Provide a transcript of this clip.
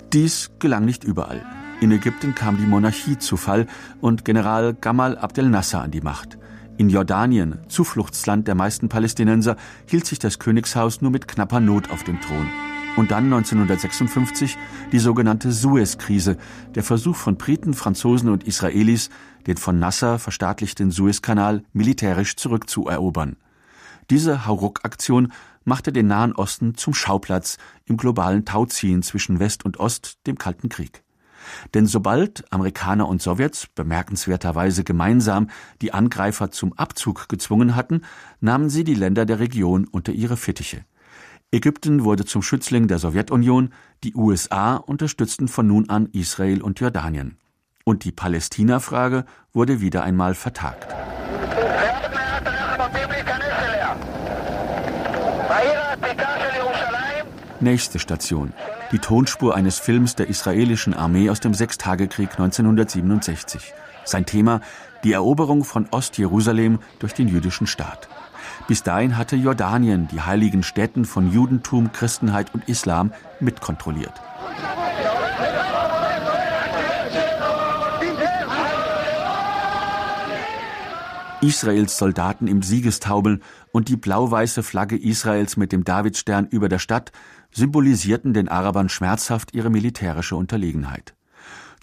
Dies gelang nicht überall. In Ägypten kam die Monarchie zu Fall und General Gamal Abdel Nasser an die Macht. In Jordanien, Zufluchtsland der meisten Palästinenser, hielt sich das Königshaus nur mit knapper Not auf dem Thron. Und dann 1956 die sogenannte Suez-Krise, der Versuch von Briten, Franzosen und Israelis, den von Nasser verstaatlichten Suezkanal militärisch zurückzuerobern. Diese Hauruck-Aktion machte den Nahen Osten zum Schauplatz im globalen Tauziehen zwischen West und Ost, dem Kalten Krieg. Denn sobald Amerikaner und Sowjets bemerkenswerterweise gemeinsam die Angreifer zum Abzug gezwungen hatten, nahmen sie die Länder der Region unter ihre Fittiche. Ägypten wurde zum Schützling der Sowjetunion, die USA unterstützten von nun an Israel und Jordanien. Und die Palästina-Frage wurde wieder einmal vertagt. Nächste Station. Die Tonspur eines Films der israelischen Armee aus dem Sechstagekrieg 1967. Sein Thema: die Eroberung von Ostjerusalem durch den jüdischen Staat. Bis dahin hatte Jordanien die heiligen Stätten von Judentum, Christenheit und Islam mitkontrolliert. Israels Soldaten im Siegestaumel und die blau-weiße Flagge Israels mit dem Davidstern über der Stadt symbolisierten den Arabern schmerzhaft ihre militärische Unterlegenheit.